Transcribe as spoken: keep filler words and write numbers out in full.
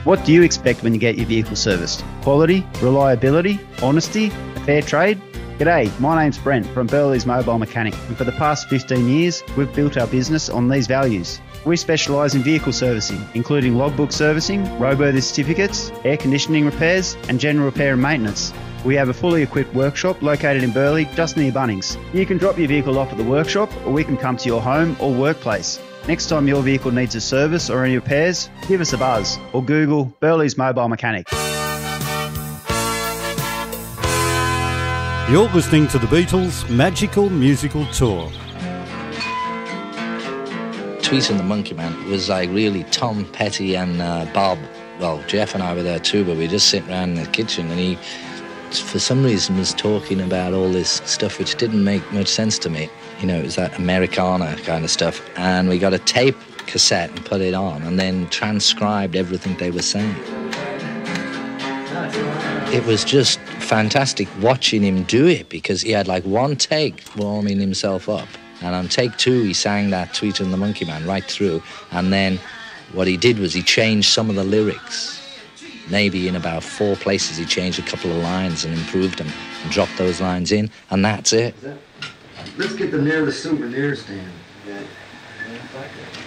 What do you expect when you get your vehicle serviced? Quality, reliability, honesty, a fair trade? G'day, my name's Brent from Burley's Mobile Mechanic, and for the past fifteen years, we've built our business on these values. We specialise in vehicle servicing, including logbook servicing, roadworthy certificates, air conditioning repairs, and general repair and maintenance. We have a fully equipped workshop located in Burley, just near Bunnings. You can drop your vehicle off at the workshop, or we can come to your home or workplace. Next time your vehicle needs a service or any repairs, give us a buzz or Google Burley's Mobile Mechanic. You're listening to the Beatles' Magical Musical Tour. Tweet and the Monkey Man was like really Tom Petty and uh, Bob. Well, Jeff and I were there too, but we just sit around in the kitchen and he, for some reason, was talking about all this stuff which didn't make much sense to me. You know, it was that Americana kind of stuff. And we got a tape cassette and put it on and then transcribed everything they were saying. It was just fantastic watching him do it because he had like one take warming himself up. And on take two, he sang that Tweet and the Monkey Man right through. And then what he did was he changed some of the lyrics. Maybe in about four places he changed a couple of lines and improved them and dropped those lines in. And that's it. Let's get them near the souvenir stand.